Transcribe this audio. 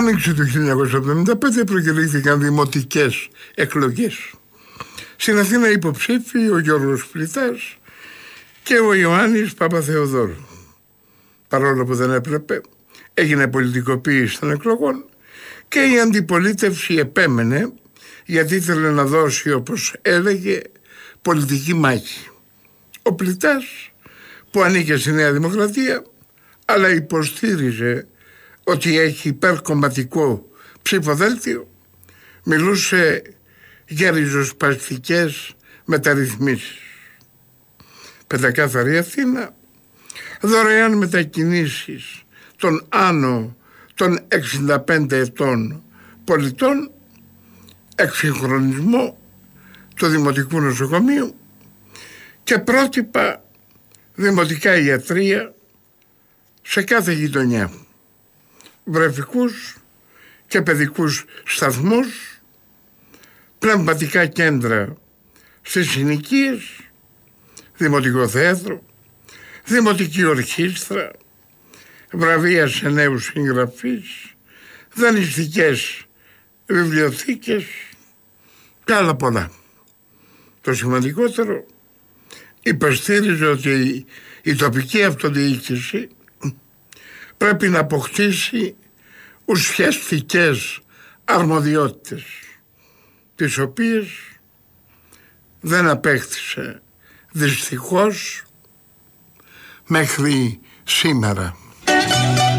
Άνοιξη του 1975 προκηρύχθηκαν δημοτικές εκλογές. Στην Αθήνα υποψήφοι ο Γιώργος Πλητάς και ο Ιωάννης Παπαθεοδόρου. Παρόλο που δεν έπρεπε, έγινε πολιτικοποίηση των εκλογών και η αντιπολίτευση επέμενε, γιατί ήθελε να δώσει, όπως έλεγε, πολιτική μάχη. Ο Πλητάς, που ανήκε στη Νέα Δημοκρατία, αλλά υποστήριζε ότι έχει υπερκομματικό ψηφοδέλτιο, μιλούσε για ριζοσπαστικές μεταρρυθμίσεις. Πεντακάθαρη Αθήνα, δωρεάν μετακινήσεις των άνω των 65 ετών πολιτών, εξυγχρονισμό του Δημοτικού Νοσοκομείου και πρότυπα δημοτικά ιατρεία σε κάθε γειτονιά, βρεφικούς και παιδικούς σταθμούς, πνευματικά κέντρα στις συνοικίες, δημοτικό θέατρο, δημοτική ορχήστρα, βραβεία σε νέους συγγραφείς, δανειστικές βιβλιοθήκες και άλλα πολλά. Το σημαντικότερο, υποστήριζε ότι η τοπική αυτοδιοίκηση πρέπει να αποκτήσει ουσιαστικές αρμοδιότητες, τις οποίες δεν απέκτησε δυστυχώς μέχρι σήμερα.